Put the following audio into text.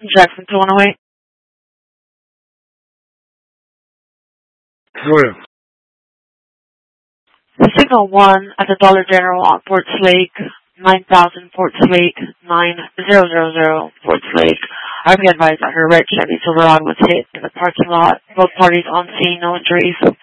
Jackson 208. Go ahead. The signal 1 at the Dollar General on Fort Lake, 9000 Fort Lake, 9000 Fort Lake. I be advised that her red Chevy Silverado was hit in the parking lot. Both parties on scene, no injuries.